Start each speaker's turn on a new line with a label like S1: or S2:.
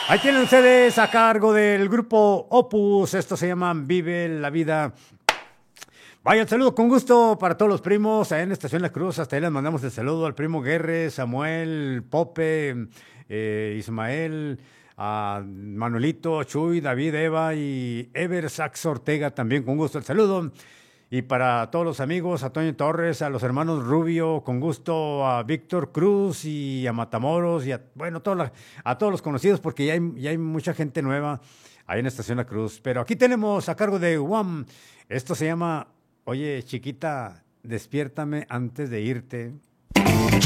S1: Ahí tienen ustedes a cargo del grupo Opus. Esto se llama Vive la Vida. Vaya, el saludo con gusto para todos los primos allá en Estación La Cruz. Hasta ahí les mandamos el saludo al primo Guerre, Samuel, Pope, Ismael, a Manuelito, Chuy, David, Eva y Ever Sax Ortega. También con gusto el saludo. Y para todos los amigos, a Toño Torres, a los hermanos Rubio, con gusto a Víctor Cruz y a Matamoros y a, bueno, a todos los conocidos, porque ya hay mucha gente nueva ahí en Estación La Cruz. Pero aquí tenemos a cargo de UAM. Esto se llama, oye, chiquita, despiértame antes de irte.